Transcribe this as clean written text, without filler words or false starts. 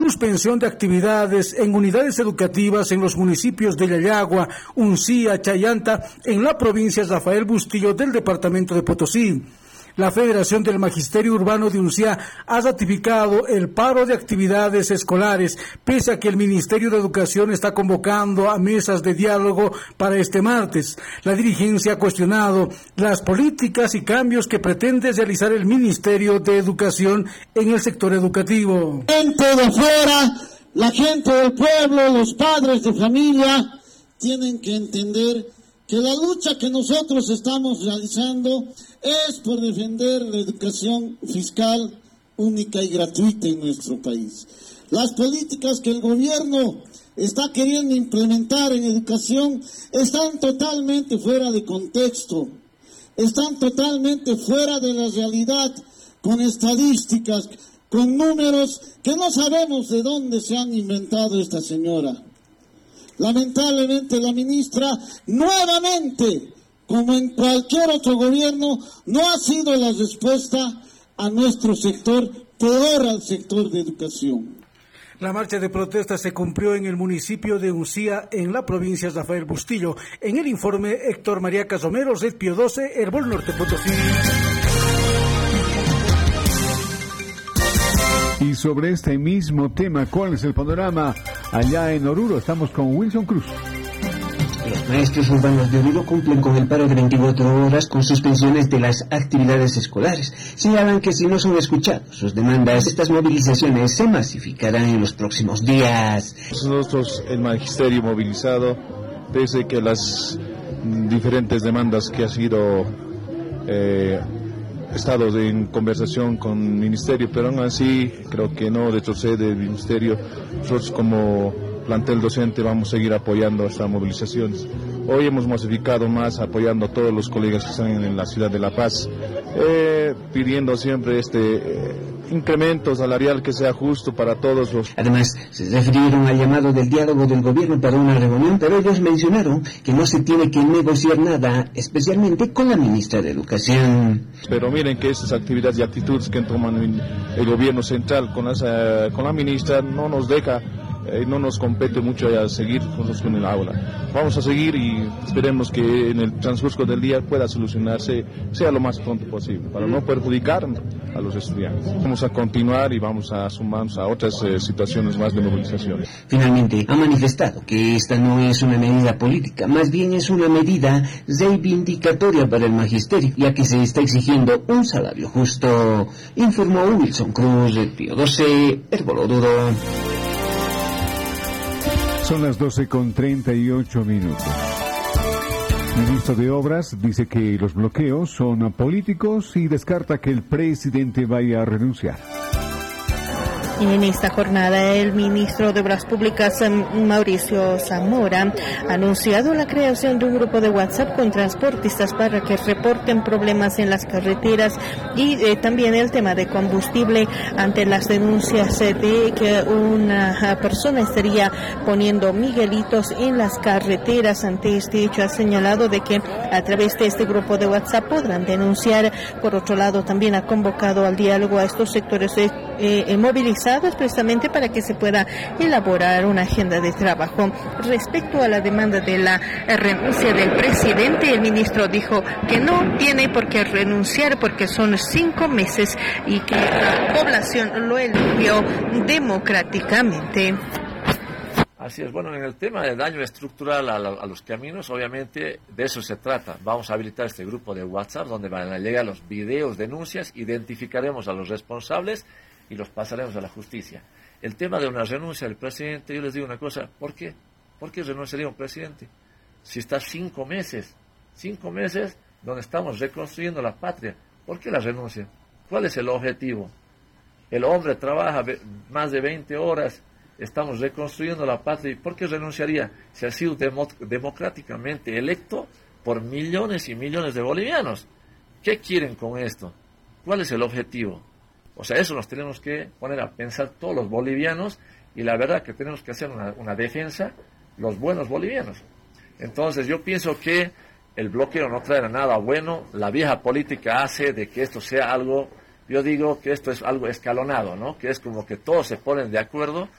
suspensión de actividades en unidades educativas en los municipios de Yayagua, Uncía, Chayanta, en la provincia Rafael Bustillo del departamento de Potosí. La Federación del Magisterio Urbano de Uncía ha ratificado el paro de actividades escolares, pese a que el Ministerio de Educación está convocando a mesas de diálogo para este martes. La dirigencia ha cuestionado las políticas y cambios que pretende realizar el Ministerio de Educación en el sector educativo. Gente de afuera, la gente del pueblo, los padres de familia, tienen que entender que la lucha que nosotros estamos realizando es por defender la educación fiscal única y gratuita en nuestro país. Las políticas que el gobierno está queriendo implementar en educación están totalmente fuera de contexto, están totalmente fuera de la realidad, con estadísticas, con números que no sabemos de dónde se han inventado esta señora. Lamentablemente la ministra nuevamente, como en cualquier otro gobierno, no ha sido la respuesta a nuestro sector, peor al sector de educación. La marcha de protesta se cumplió en el municipio de Uncía, en la provincia de Rafael Bustillo. En el informe, Héctor María Casomero, Red Pío 12, Herbol Norte Potosí. Y sobre este mismo tema, ¿cuál es el panorama allá en Oruro? Estamos con Wilson Cruz. Los maestros urbanos de Oruro cumplen con el paro de 24 horas con suspensiones de las actividades escolares. Señalan que si no son escuchados sus demandas, estas movilizaciones se masificarán en los próximos días. Nosotros, el magisterio movilizado, pese que las diferentes demandas que ha sido estado en conversación con el ministerio, pero aún así creo que no retrocede el ministerio. Nosotros como plantel docente vamos a seguir apoyando estas movilizaciones. Hoy hemos masificado más, apoyando a todos los colegas que están en la ciudad de La Paz, pidiendo siempre incremento salarial que sea justo para todos los... Además, se refirieron al llamado del diálogo del gobierno para una reunión, pero ellos mencionaron que no se tiene que negociar nada, especialmente con la ministra de Educación. Pero miren que estas actividades y actitudes que toman el gobierno central con la ministra no nos deja, no nos compete mucho a seguir juntos con el aula. Vamos a seguir y esperemos que en el transcurso del día pueda solucionarse, sea lo más pronto posible, para no perjudicar a los estudiantes. Vamos a continuar y vamos a sumarnos a otras situaciones más de movilización. Finalmente, ha manifestado que esta no es una medida política, más bien es una medida reivindicatoria para el magisterio, ya que se está exigiendo un salario justo, informó Wilson Cruz, Red Pío 12, Herbol Oruro. Son las 12:38. El ministro de Obras dice que los bloqueos son políticos y descarta que el presidente vaya a renunciar. En esta jornada, el ministro de Obras Públicas, Mauricio Zamora, ha anunciado la creación de un grupo de WhatsApp con transportistas para que reporten problemas en las carreteras y también el tema de combustible ante las denuncias de que una persona estaría poniendo miguelitos en las carreteras. Ante este hecho, ha señalado de que a través de este grupo de WhatsApp podrán denunciar. Por otro lado, también ha convocado al diálogo a estos sectores movilizados precisamente para que se pueda elaborar una agenda de trabajo. Respecto a la demanda de la renuncia del presidente, el ministro dijo que no tiene por qué renunciar porque son 5 meses y que la población lo eligió democráticamente. Así es, bueno, en el tema de daño estructural a los caminos, obviamente de eso se trata. Vamos a habilitar este grupo de WhatsApp donde van a llegar los videos, denuncias, identificaremos a los responsables y los pasaremos a la justicia. El tema de una renuncia del presidente, yo les digo una cosa, ¿por qué? ¿Por qué renunciaría un presidente? Si está 5 meses donde estamos reconstruyendo la patria, ¿por qué la renuncia? ¿Cuál es el objetivo? El hombre trabaja más de 20 horas, estamos reconstruyendo la patria, ¿por qué renunciaría? Si ha sido democráticamente electo por millones y millones de bolivianos. ¿Qué quieren con esto? ¿Cuál es el objetivo? O sea, eso nos tenemos que poner a pensar todos los bolivianos y la verdad que tenemos que hacer una defensa los buenos bolivianos. Entonces yo pienso que el bloqueo no traerá nada bueno, la vieja política hace de que esto sea algo, yo digo que esto es algo escalonado, ¿no? Que es como que todos se ponen de acuerdo